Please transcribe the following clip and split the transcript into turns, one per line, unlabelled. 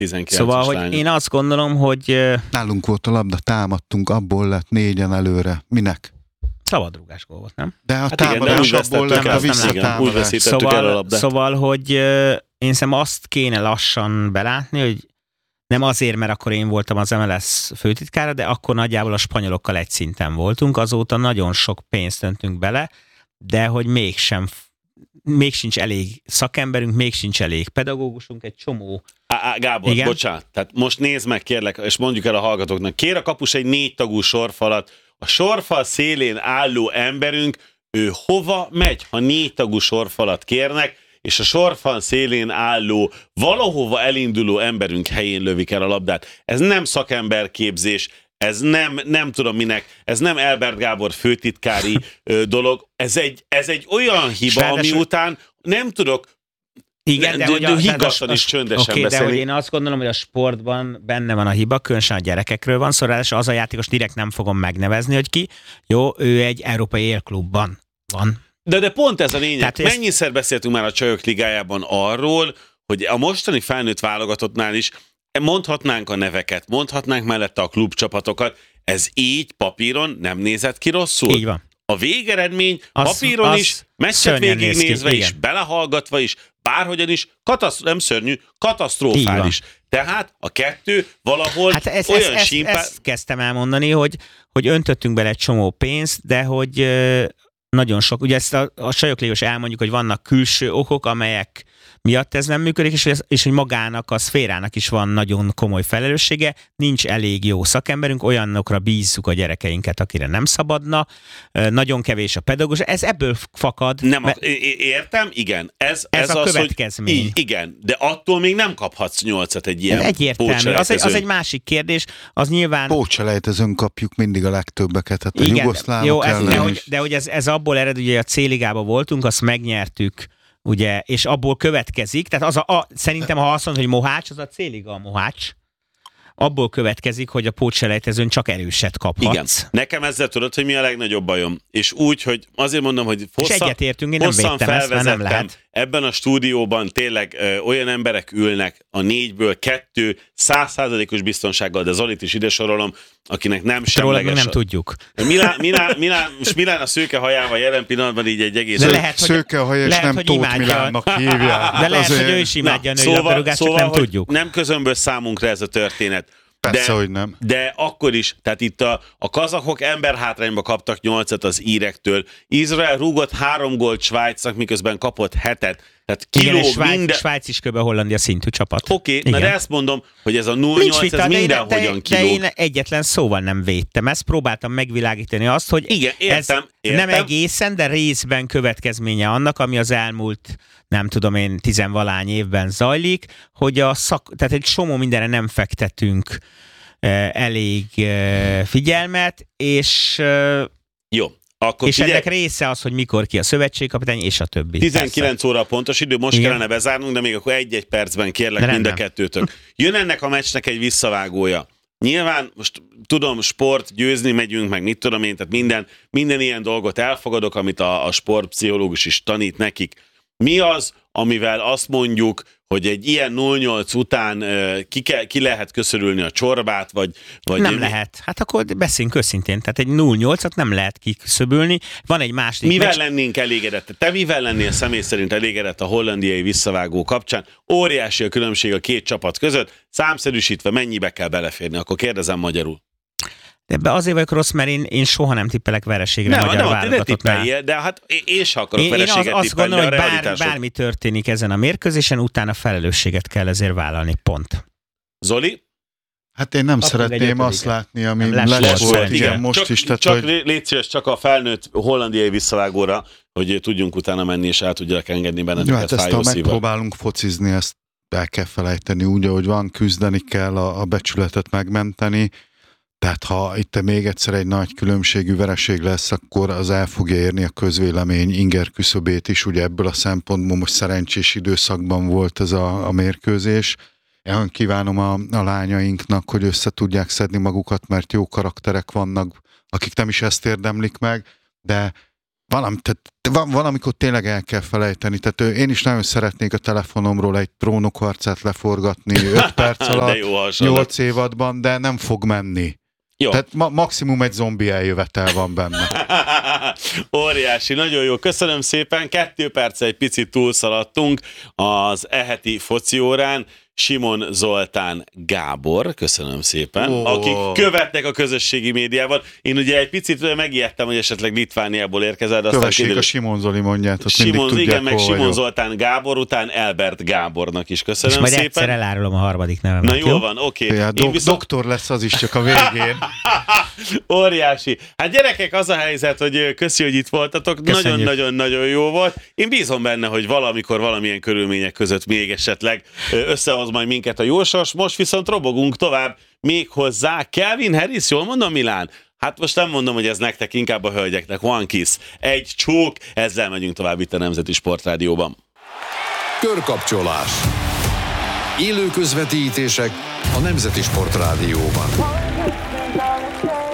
Szóval, hogy
lányok.
én azt gondolom, hogy...
Nálunk volt a labda, támadtunk, abból lett 4-en előre. Minek?
Szabadrúgás gól volt, nem?
De a
Hát igen,
támadás abból lett a
úgy
visszatámadás.
veszítettük el a labdát.
Szóval, hogy én szerintem azt kéne lassan belátni, hogy nem azért, mert akkor én voltam az MLS főtitkára, de akkor nagyjából a spanyolokkal egy szinten voltunk, azóta nagyon sok pénzt öntünk bele, de hogy még sincs elég szakemberünk, még sincs elég pedagógusunk, egy csomó.
Gábor,
igen?
Bocsánat, tehát most nézd meg kérlek, és mondjuk el a hallgatóknak, kér a kapus egy 4 tagú sorfalat, a sorfal szélén álló emberünk, ő hova megy, ha 4 tagú sorfalat kérnek, és a sorfal szélén álló, valahova elinduló emberünk helyén lövik el a labdát. Ez nem szakemberképzés, ez nem tudom minek, ez nem Elbert Gábor főtitkári dolog, ez egy olyan hiba, ami után nem tudok
Igen, de
higgadtan és csöndesen beszélni.
De hogy én azt gondolom, hogy a sportban benne van a hiba, különösen a gyerekekről van szó, ráadásul az a játékos direkt nem fogom megnevezni, hogy ki. Jó, ő egy európai élklubban van.
De pont ez a lényeg.
Tehát
mennyiszer beszéltünk már a Csajok Ligájában arról, hogy a mostani felnőtt válogatottnál is mondhatnánk a neveket, mondhatnánk mellette a klubcsapatokat, ez így papíron nem nézett ki rosszul.
Így van.
A végeredmény papíron is, meccset végignézve is, belehallgatva is, bárhogyan is, nem szörnyű, katasztrofális. Tehát a kettő valahol olyan simpán...
Ezt kezdtem elmondani, hogy öntöttünk bele egy csomó pénzt, de hogy nagyon sok, ugye ezt a Sajokligos elmondjuk, hogy vannak külső okok, amelyek miatt ez nem működik, és hogy magának, a szférának is van nagyon komoly felelőssége, nincs elég jó szakemberünk, olyanokra bízzuk a gyerekeinket, akire nem szabadna, nagyon kevés a pedagógus, ez ebből fakad.
Értem, igen. Ez
a
az,
következmény.
Hogy igen, de attól még nem kaphatsz 8-at egy ilyen
egyértelmű. Az egy másik kérdés, az nyilván...
Pótselejtezőn kapjuk mindig a legtöbbeket, hát a jugoszlávok ellen is.
De hogy ez abból ered, ugye a C-ligában voltunk, azt megnyertük, ugye, és abból következik, tehát szerintem, ha azt mondod, hogy Mohács, az a C-liga a Mohács, abból következik, hogy a pótselejtezőn csak erőset kaphatsz.
Igen. Nekem ezzel tudod, hogy mi a legnagyobb bajom. És úgy, hogy azért mondom, hogy
egyetértünk, én nem védtem ezt, mert nem lehet.
Ebben a stúdióban tényleg olyan emberek ülnek, a 4-ből 2 100%-os biztonsággal, de Zolit is ide sorolom, akinek nem semleges.
Nem tudjuk.
Milán a szőke hajával jelen pillanatban így egy egész...
Szőke a haja, és nem Tóth Milánnak hívják.
De lehet, hogy ő is imádja a női labdarúgást, csak nem tudjuk.
Nem közömbös számunkra ez a történet.
Persze, hogy nem.
De akkor is, tehát itt a kazahok emberhátrányba kaptak 8-at az írektől. Izrael rúgott 3 gólt Svájcnak, miközben kapott 7-et. Tehát
Svájc is kb. Hollandia szintű csapat.
Oké, na de ezt mondom, hogy ez a 0-8, ez mindenhogyan kilóg.
De én egyetlen szóval nem védtem. Ezt próbáltam megvilágítani azt, hogy
igen, értem.
Nem egészen, de részben következménye annak, ami az elmúlt, nem tudom én, 10-valány évben zajlik, hogy tehát egy csomó mindenre nem fektetünk elég figyelmet, és...
Jó.
És ennek része az, hogy mikor ki a szövetségkapitány, és a többi.
19 óra a pontos idő, most kellene bezárnunk, de még akkor 1-1 percben kérlek mind a kettőtök. Jön ennek a meccsnek egy visszavágója. Nyilván, most tudom, sport, győzni megyünk, meg mit tudom én, tehát minden ilyen dolgot elfogadok, amit a sportpszichológus is tanít nekik. Mi az, amivel azt mondjuk, hogy egy ilyen 0-8 után ki lehet köszörülni a csorbát, vagy...
Nem lehet. Hát akkor beszéljünk őszintén. Tehát egy 0-8-at nem lehet kiköszöbölni. Van egy másik
mivel lennénk elégedett? Te mivel lennél személy szerint elégedett a hollandiai visszavágó kapcsán? Óriási a különbség a két csapat között. Számszerűsítve mennyibe kell beleférni? Akkor kérdezem magyarul.
De azért vagyok rossz, mert én soha nem tippelek vereségre magyar válogatottnál.
De hát én sem akarok vereséget tippelni.
Azt gondolom, hogy bármi történik ezen a mérkőzésen, utána felelősséget kell ezért vállalni. Pont.
Zoli?
Hát én nem szeretném azt látni, ami lesz volt, igen, most is.
Csak légy szíves, csak a felnőtt hollandiai visszavágóra, hogy tudjunk utána menni, és el tudjalak engedni benneteket
hát ezt, ha megpróbálunk focizni, ezt el kell felejteni úgy, ahogy van, küzdeni kell a becsületet megmenteni. Tehát ha itt még egyszer egy nagy különbségű vereség lesz, akkor az el fogja érni a közvélemény inger küszöbét is, ugye ebből a szempontból most szerencsés időszakban volt ez a mérkőzés. Én kívánom a lányainknak, hogy össze tudják szedni magukat, mert jó karakterek vannak, akik nem is ezt érdemlik meg, de valamikor tényleg el kell felejteni. Tehát én is nagyon szeretnék a telefonomról egy trónokharcát leforgatni 5 perc alatt, 8 évadban, de nem fog menni. Jó. Tehát maximum egy zombi eljövetel van benne.
Óriási, nagyon jó. Köszönöm szépen. 2 perccel egy picit túlszaladtunk az eheti foci órán. Simon Zoltán Gábor, köszönöm szépen, akik követnek a közösségi médiában. Én ugye egy picit megijedtem, hogy esetleg Litvániából érkezel.
Kövessék a Simon Zoli mondját, azt mindig tudják,
igen, meg Simon Zoltán Gábor után Elbert Gábornak is köszönöm
és majd
szépen.
egyszer elárulom a harmadik nevemet.
Na jól van, oké.
Ja, doktor lesz az is csak a végén.
Óriási. Hát gyerekek, az a helyzet, hogy köszi, hogy itt voltatok. Nagyon-nagyon-nagyon jó volt. Én bízom benne, hogy valamikor valamilyen körülmények között még esetleg összehoz majd minket a jó sors. Most viszont robogunk tovább még hozzá. Calvin Harris, jól mondom, Milán? Hát most nem mondom, hogy ez nektek, inkább a hölgyeknek. One kiss, egy csók, ezzel megyünk tovább itt a Nemzeti Sportrádióban.
Körkapcsolás. Élő közvetítések a Nemzeti Sportrádióban.